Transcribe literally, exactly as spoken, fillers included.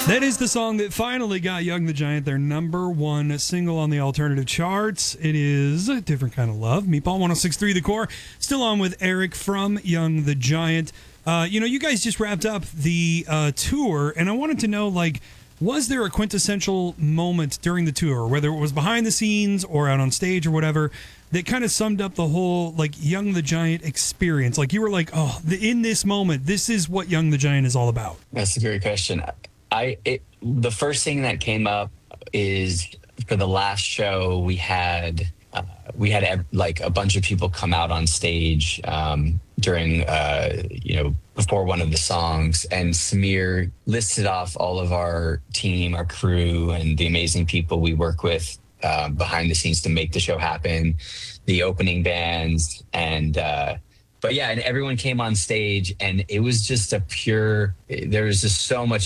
That is the song that finally got Young the Giant their number one single on the alternative charts. It is a Different Kind of Love. Meatball one oh six point three The Core. Still on with Eric from Young the Giant. Uh, you know, you guys just wrapped up the uh, tour, and I wanted to know, like, was there a quintessential moment during the tour, whether it was behind the scenes or out on stage or whatever, that kind of summed up the whole, like, Young the Giant experience? Like, you were like, oh, the, in this moment, this is what Young the Giant is all about. That's a great question. I it, the first thing that came up is for the last show we had uh, we had like a bunch of people come out on stage um, during uh, you know before one of the songs, and Samir listed off all of our team, our crew, and the amazing people we work with uh, behind the scenes to make the show happen, the opening bands, and uh, but yeah, and everyone came on stage, and it was just a pure. There was just so much